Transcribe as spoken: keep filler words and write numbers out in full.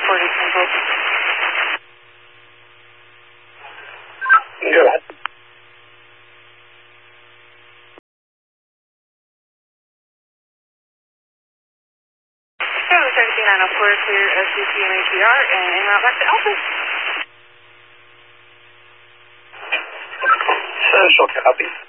forty cancelled. Go ahead. Charlie seventeen nine oh four, clear S C C and A T R, and en route back to Alpha. Social copy.